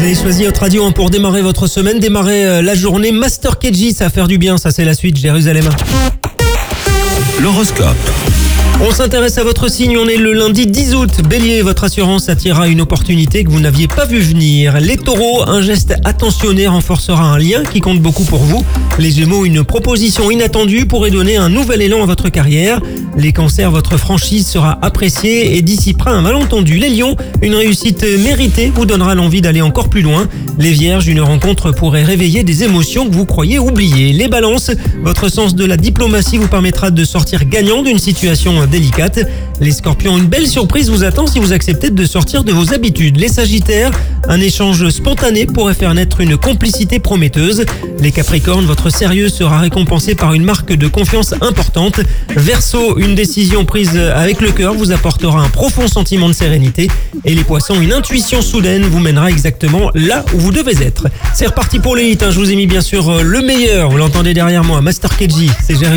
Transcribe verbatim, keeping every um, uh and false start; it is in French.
Allez, choisis votre radio hein, pour démarrer votre semaine, démarrer euh, la journée. Master K G, ça va faire du bien, ça c'est la suite, Jérusalem. L'horoscope. On s'intéresse à votre signe, on est le lundi dix août. Bélier, votre assurance attirera une opportunité que vous n'aviez pas vu venir. Les taureaux, un geste attentionné renforcera un lien qui compte beaucoup pour vous. Les gémeaux, une proposition inattendue pourrait donner un nouvel élan à votre carrière. Les cancers, votre franchise sera appréciée et dissipera un malentendu. Les lions, une réussite méritée vous donnera l'envie d'aller encore plus loin. Les vierges, une rencontre pourrait réveiller des émotions que vous croyez oubliées. Les balances, votre sens de la diplomatie vous permettra de sortir gagnant d'une situation délicate. Les scorpions, une belle surprise vous attend si vous acceptez de sortir de vos habitudes. Les sagittaires, un échange spontané pourrait faire naître une complicité prometteuse. Les capricornes, votre sérieux sera récompensé par une marque de confiance importante. Verseau, une décision prise avec le cœur vous apportera un profond sentiment de sérénité. Et les poissons, une intuition soudaine vous mènera exactement là où vous devez être. C'est reparti pour l'élite, hein. Je vous ai mis bien sûr le meilleur, vous l'entendez derrière moi, Master K G, c'est Jérusalem.